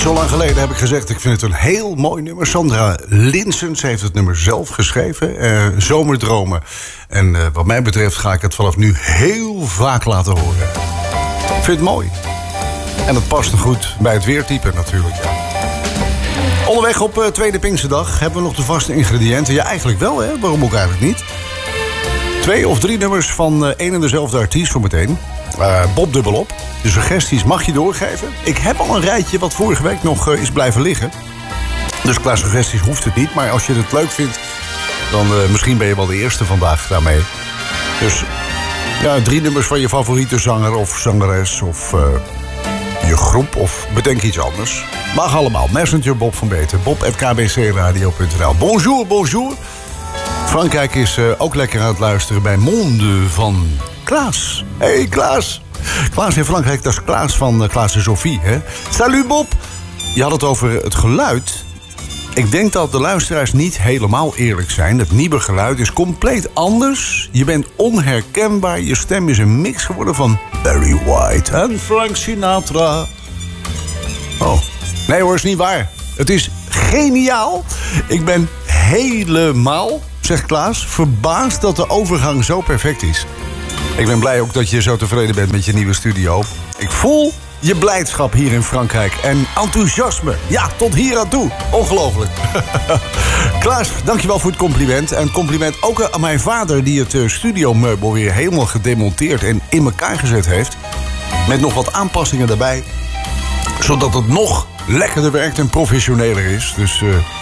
zo lang geleden heb ik gezegd, ik vind het een heel mooi nummer. Sandra Linsens heeft het nummer zelf geschreven. Zomerdromen. En wat mij betreft ga ik het vanaf nu heel vaak laten horen. Ik vind het mooi. En dat past goed bij het weertype natuurlijk, ja. Onderweg op tweede Pinksterdag hebben we nog de vaste ingrediënten. Ja, eigenlijk wel, hè? Waarom ook eigenlijk niet? 2 of 3 nummers van één en dezelfde artiest voor meteen. Bob dubbelop. De suggesties mag je doorgeven. Ik heb al een rijtje wat vorige week nog is blijven liggen. Dus qua suggesties hoeft het niet. Maar als je het leuk vindt, dan misschien ben je wel de eerste vandaag daarmee. Dus ja, 3 nummers van je favoriete zanger of zangeres of je groep of bedenk iets anders. Mag allemaal. Messenger Bob van Beeten. bob@kbcradio.nl. Bonjour, bonjour. Frankrijk is ook lekker aan het luisteren bij Monde van Klaas. Hey Klaas. Klaas in Frankrijk, dat is Klaas van Klaas en Sophie, hè? Salut Bob. Je had het over het geluid. Ik denk dat de luisteraars niet helemaal eerlijk zijn. Het nieuwe geluid is compleet anders. Je bent onherkenbaar. Je stem is een mix geworden van Barry White en Frank Sinatra. Oh, nee hoor, is niet waar. Het is geniaal. Ik ben helemaal, zegt Klaas, verbaasd dat de overgang zo perfect is. Ik ben blij ook dat je zo tevreden bent met je nieuwe studio. Ik voel je blijdschap hier in Frankrijk en enthousiasme. Ja, tot hier aan toe. Ongelooflijk. Klaas, dankjewel voor het compliment. En compliment ook aan mijn vader die het studiomeubel weer helemaal gedemonteerd en in elkaar gezet heeft. Met nog wat aanpassingen daarbij. Zodat het nog lekkerder werkt en professioneler is. Dus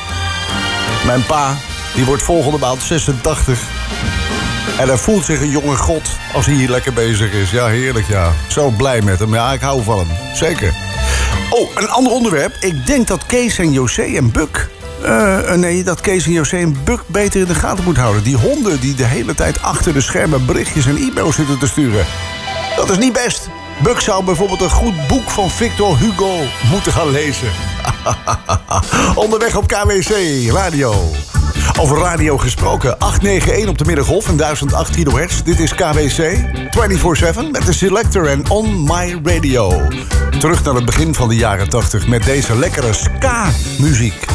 mijn pa, die wordt volgende maand 86. En hij voelt zich een jonge god als hij hier lekker bezig is. Ja, heerlijk, ja. Zo blij met hem. Ja, ik hou van hem. Zeker. Oh, een ander onderwerp. Ik denk dat Kees en José en Buck... dat Kees en José en Buck beter in de gaten moet houden. Die honden die de hele tijd achter de schermen berichtjes en e-mails zitten te sturen. Dat is niet best. Buck zou bijvoorbeeld een goed boek van Victor Hugo moeten gaan lezen. Onderweg op KWC Radio. Over radio gesproken, 891 op de middengolf en 1008 kHz. Dit is KWC, 24/7 met de Selector en On My Radio. Terug naar het begin van de jaren 80 met deze lekkere ska-muziek.